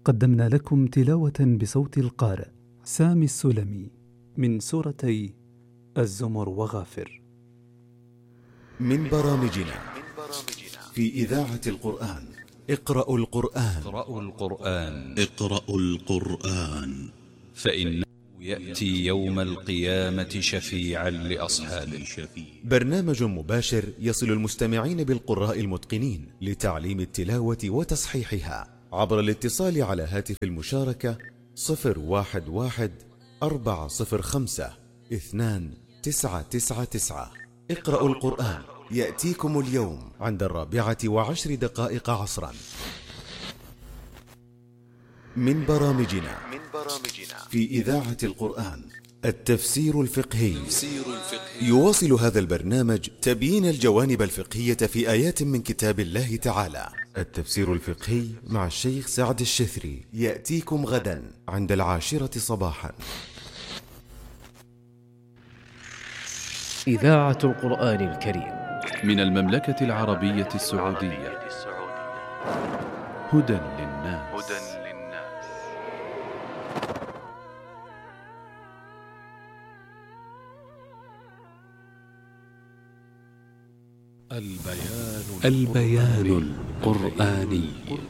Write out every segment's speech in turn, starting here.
قدمنا لكم تلاوة بصوت القارئ سامي السلمي من سورتي الزمر وغافر. من برامجنا في إذاعة القرآن. اقرأوا القرآن فإنه يأتي يوم القيامة شفيعا لأصحابه. برنامج مباشر يصل المستمعين بالقراء المتقنين لتعليم التلاوة وتصحيحها عبر الاتصال على هاتف المشاركة 011-405-2999. اقرأوا القرآن يأتيكم اليوم عند 4:10 عصرا. من برامجنا في إذاعة القرآن التفسير الفقهي. يواصل هذا البرنامج تبيين الجوانب الفقهية في آيات من كتاب الله تعالى. التفسير الفقهي مع الشيخ سعد الشثري يأتيكم غدا عند 10 صباحا. إذاعة القرآن الكريم من المملكة العربية السعودية. هدى للناس. البيان القرآني.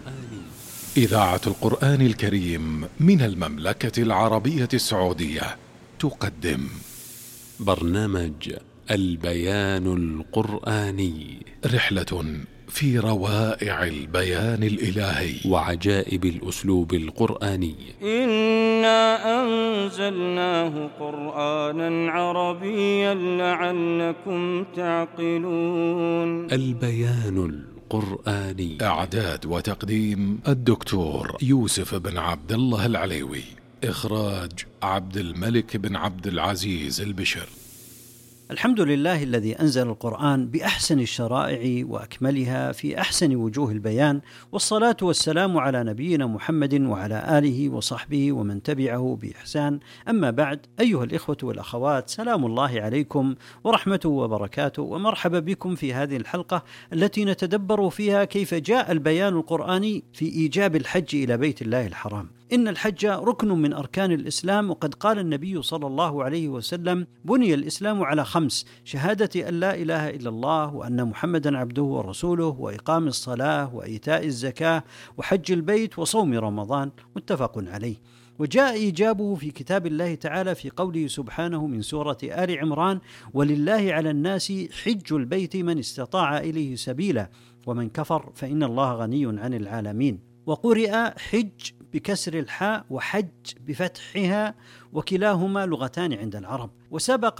إذاعة القرآن الكريم من المملكة العربية السعودية تقدم برنامج البيان القرآني، رحلة في روائع البيان الإلهي وعجائب الأسلوب القرآني. إنا أنزلناه قرآنا عربيا لعلكم تعقلون. البيان القرآني. إعداد وتقديم الدكتور يوسف بن عبد الله العليوي. إخراج عبد الملك بن عبد العزيز البشر. الحمد لله الذي أنزل القرآن بأحسن الشرائع وأكملها في أحسن وجوه البيان، والصلاة والسلام على نبينا محمد وعلى آله وصحبه ومن تبعه بإحسان. أما بعد، أيها الإخوة والأخوات، سلام الله عليكم ورحمته وبركاته، ومرحبا بكم في هذه الحلقة التي نتدبر فيها كيف جاء البيان القرآني في إيجاب الحج إلى بيت الله الحرام. إن الحج ركن من أركان الإسلام، وقد قال النبي صلى الله عليه وسلم: بني الإسلام على 5: شهادة أن لا إله إلا الله وأن محمدا عبده ورسوله، وإقام الصلاة، وإيتاء الزكاة، وحج البيت، وصوم رمضان. متفق عليه. وجاء إيجابه في كتاب الله تعالى في قوله سبحانه من سورة آل عمران: ولله على الناس حج البيت من استطاع إليه سبيلا ومن كفر فإن الله غني عن العالمين. وقرئ حج بكسر الحاء وحج بفتحها، وكلاهما لغتان عند العرب. وسبق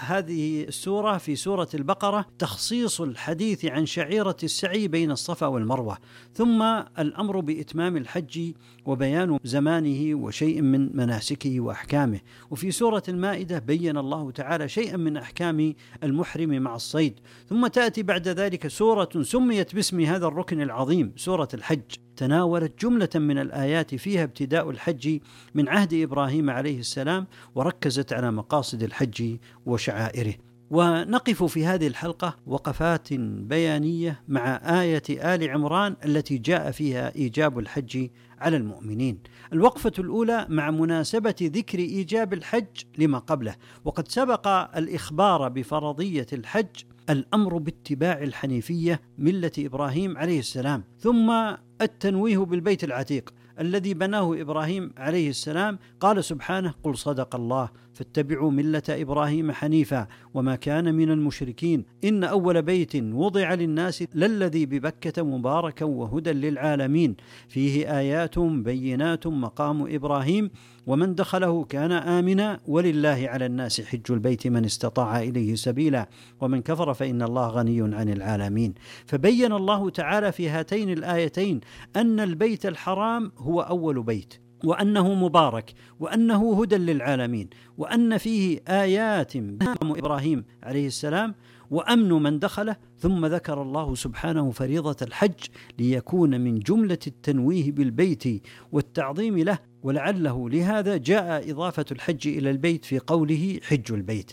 هذه السورة في سورة البقرة تخصيص الحديث عن شعيرة السعي بين الصفا والمروة، ثم الأمر بإتمام الحج وبيان زمانه وشيء من مناسكه وأحكامه. وفي سورة المائدة بين الله تعالى شيئا من أحكام المحرم مع الصيد. ثم تأتي بعد ذلك سورة سميت باسم هذا الركن العظيم، سورة الحج، تناولت جملة من الآيات فيها ابتداء الحج من عهد إبراهيم عليه السلام، وركزت على مقاصد الحج وشعائره. ونقف في هذه الحلقة وقفات بيانية مع آية آل عمران التي جاء فيها إيجاب الحج على المؤمنين. الوقفة الأولى مع مناسبة ذكر إيجاب الحج لما قبله، وقد سبق الإخبار بفرضية الحج الأمر باتباع الحنيفية ملة إبراهيم عليه السلام، ثم التنويه بالبيت العتيق الذي بناه إبراهيم عليه السلام. قال سبحانه: قل صدق الله فاتبعوا ملة إبراهيم حنيفا وما كان من المشركين إن أول بيت وضع للناس للذي ببكة مباركا وهدى للعالمين فيه آيات بينات مقام إبراهيم ومن دخله كان آمنا ولله على الناس حج البيت من استطاع إليه سبيلا ومن كفر فإن الله غني عن العالمين. فبين الله تعالى في هاتين الآيتين أن البيت الحرام هو أول بيت، وأنه مبارك، وأنه هدى للعالمين، وأن فيه آيات مقام إبراهيم عليه السلام وأمن من دخله. ثم ذكر الله سبحانه فريضة الحج ليكون من جملة التنويه بالبيت والتعظيم له، ولعله لهذا جاء إضافة الحج إلى البيت في قوله حج البيت.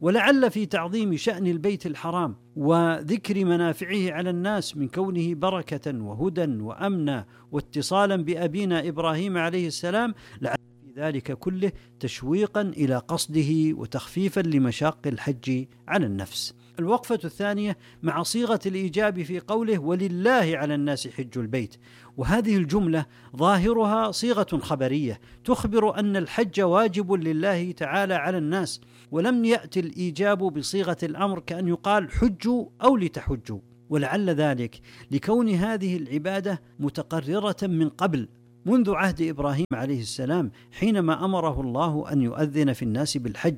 ولعل في تعظيم شأن البيت الحرام وذكر منافعه على الناس من كونه بركة وهدى وأمنا واتصالا بأبينا إبراهيم عليه السلام، لعل في ذلك كله تشويقا إلى قصده وتخفيفا لمشاق الحج على النفس. الوقفة الثانية مع صيغة الإيجاب في قوله ولله على الناس حج البيت، وهذه الجملة ظاهرها صيغة خبرية تخبر أن الحج واجب لله تعالى على الناس، ولم يأتي الإيجاب بصيغة الأمر كأن يقال حجوا أو لتحجوا، ولعل ذلك لكون هذه العبادة متقررة من قبل منذ عهد إبراهيم عليه السلام حينما أمره الله أن يؤذن في الناس بالحج،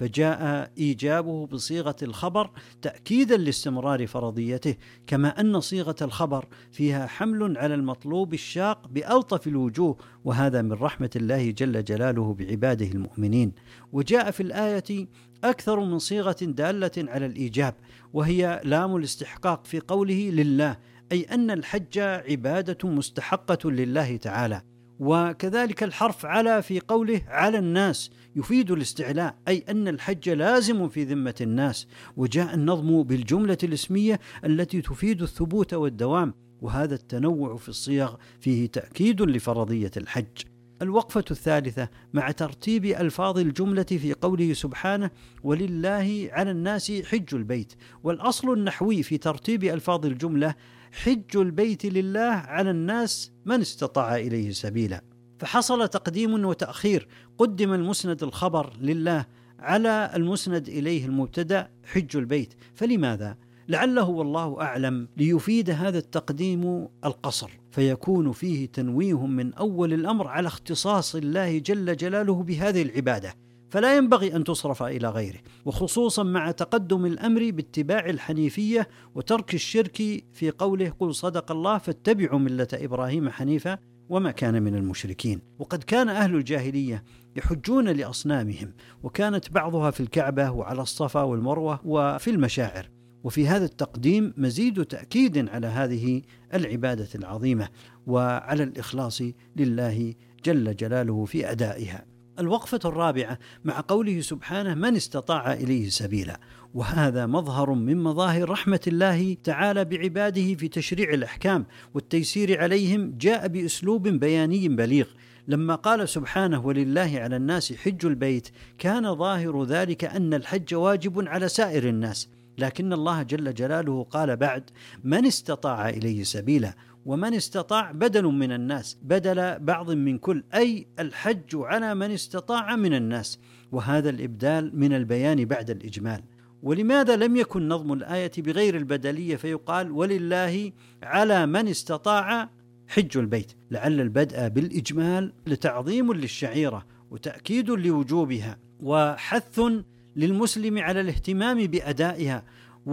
فجاء إيجابه بصيغة الخبر تأكيدا لاستمرار فرضيته، كما أن صيغة الخبر فيها حمل على المطلوب الشاق بألطف الوجوه، وهذا من رحمة الله جل جلاله بعباده المؤمنين. وجاء في الآية أكثر من صيغة دالة على الإيجاب، وهي لام الاستحقاق في قوله لله، أي أن الحج عبادة مستحقة لله تعالى. وكذلك الحرف على في قوله على الناس يفيد الاستعلاء، أي أن الحج لازم في ذمة الناس. وجاء النظم بالجملة الاسمية التي تفيد الثبوت والدوام، وهذا التنوع في الصيغ فيه تأكيد لفرضية الحج. الوقفة الثالثة مع ترتيب ألفاظ الجملة في قوله سبحانه ولله على الناس حج البيت، والأصل النحوي في ترتيب ألفاظ الجملة حج البيت لله على الناس من استطاع إليه سبيلا، فحصل تقديم وتأخير، قدم المسند الخبر لله على المسند إليه المبتدأ حج البيت، فلماذا؟ لعله والله أعلم ليفيد هذا التقديم القصر، فيكون فيه تنويه من أول الأمر على اختصاص الله جل جلاله بهذه العبادة، فلا ينبغي أن تصرف إلى غيره، وخصوصا مع تقدم الأمر باتباع الحنيفية وترك الشرك في قوله قل صدق الله فاتبعوا ملة إبراهيم حنيفا وما كان من المشركين. وقد كان أهل الجاهلية يحجون لأصنامهم، وكانت بعضها في الكعبة وعلى الصفا والمروة وفي المشاعر، وفي هذا التقديم مزيد تأكيد على هذه العبادة العظيمة وعلى الإخلاص لله جل جلاله في أدائها. الوقفة الرابعة مع قوله سبحانه من استطاع إليه سبيلا، وهذا مظهر من مظاهر رحمة الله تعالى بعباده في تشريع الأحكام والتيسير عليهم، جاء بأسلوب بياني بليغ. لما قال سبحانه ولله على الناس حج البيت، كان ظاهر ذلك أن الحج واجب على سائر الناس، لكن الله جل جلاله قال بعد من استطاع إليه سبيلا، ومن استطاع بدل من الناس، بدل بعض من كل، أي الحج على من استطاع من الناس، وهذا الإبدال من البيان بعد الإجمال. ولماذا لم يكن نظم الآية بغير البدلية فيقال ولله على من استطاع حج البيت؟ لعل البدء بالإجمال لتعظيم للشعيرة وتأكيد لوجوبها وحث للمسلم على الاهتمام بأدائها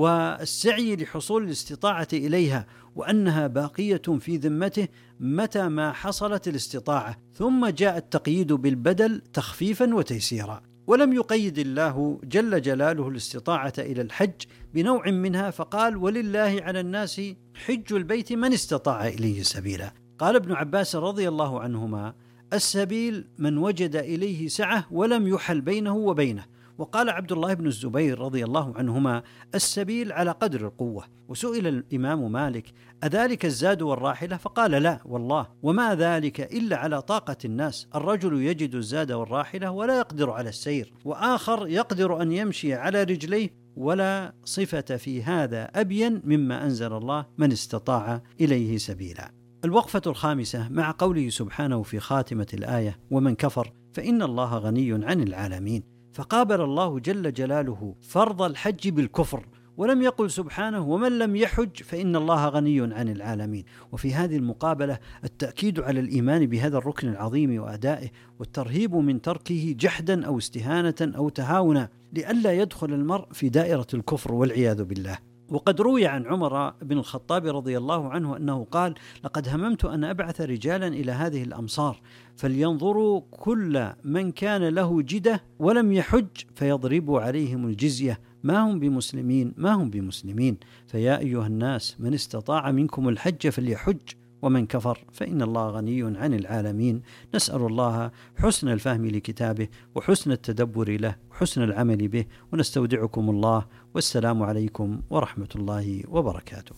والسعي لحصول الاستطاعة إليها، وأنها باقية في ذمته متى ما حصلت الاستطاعة، ثم جاء التقييد بالبدل تخفيفا وتيسيرا. ولم يقيد الله جل جلاله الاستطاعة إلى الحج بنوع منها، فقال ولله على الناس حج البيت من استطاع إليه سبيلا. قال ابن عباس رضي الله عنهما السبيل من وجد إليه سعة ولم يحل بينه وبينه. وقال عبد الله بن الزبير رضي الله عنهما السبيل على قدر القوة. وسئل الإمام مالك أذلك الزاد والراحلة؟ فقال لا والله، وما ذلك إلا على طاقة الناس، الرجل يجد الزاد والراحلة ولا يقدر على السير، وآخر يقدر أن يمشي على رجليه، ولا صفة في هذا أبين مما أنزل الله من استطاع إليه سبيلا. الوقفة الخامسة مع قوله سبحانه في خاتمة الآية ومن كفر فإن الله غني عن العالمين، فقابل الله جل جلاله فرض الحج بالكفر، ولم يقل سبحانه ومن لم يحج فإن الله غني عن العالمين. وفي هذه المقابلة التأكيد على الإيمان بهذا الركن العظيم وأدائه، والترهيب من تركه جحدا أو استهانة أو تهاونا، لئلا يدخل المرء في دائرة الكفر والعياذ بالله. وقد روي عن عمر بن الخطاب رضي الله عنه أنه قال لقد هممت أن أبعث رجالا إلى هذه الأمصار فلينظروا كل من كان له جدة ولم يحج فيضربوا عليهم الجزية، ما هم بمسلمين ما هم بمسلمين، فيا أيها الناس من استطاع منكم الحج فليحج ومن كفر فإن الله غني عن العالمين. نسأل الله حسن الفهم لكتابه وحسن التدبر له وحسن العمل به، ونستودعكم الله، والسلام عليكم ورحمة الله وبركاته.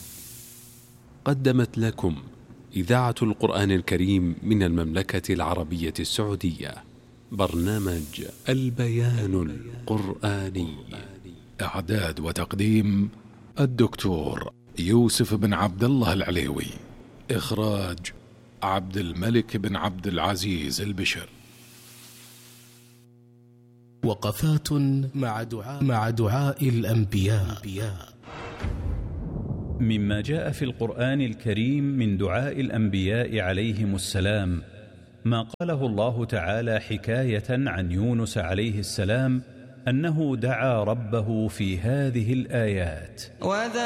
قدمت لكم إذاعة القرآن الكريم من المملكة العربية السعودية برنامج البيان القرآني. إعداد وتقديم الدكتور يوسف بن عبد الله العليوي. إخراج عبد الملك بن عبد العزيز البشر. وقفات مع دعاء الأنبياء. مما جاء في القرآن الكريم من دعاء الأنبياء عليهم السلام ما قاله الله تعالى حكاية عن يونس عليه السلام أنه دعا ربه في هذه الآيات: